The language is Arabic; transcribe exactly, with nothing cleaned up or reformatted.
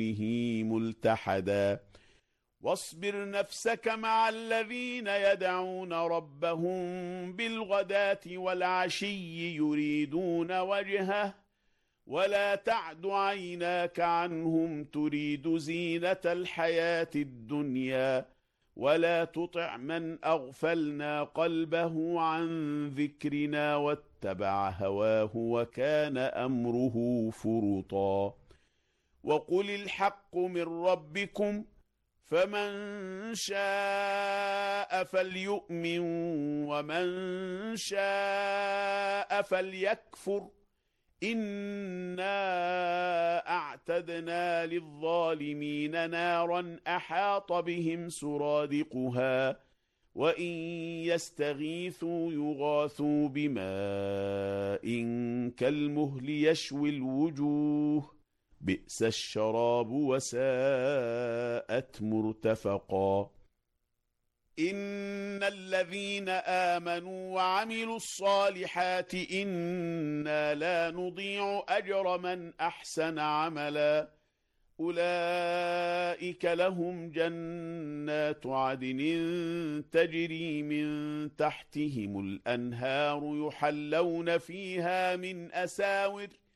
به ملتحدا واصبر نفسك مع الذين يدعون ربهم بالغداة والعشي يريدون وجهه ولا تعد عيناك عنهم تريد زينة الحياة الدنيا ولا تطع من أغفلنا قلبه عن ذكرنا واتبع هواه وكان أمره فرطا وقل الحق من ربكم فمن شاء فليؤمن ومن شاء فليكفر إنا أعتدنا للظالمين نارا أحاط بهم سرادقها وإن يستغيثوا يغاثوا بماء كالمهل يشوي الوجوه بئس الشراب وساءت مرتفقا إن الذين آمنوا وعملوا الصالحات إنا لا نضيع أجر من أحسن عملا أولئك لهم جنات عدن تجري من تحتهم الأنهار يحلون فيها من أساور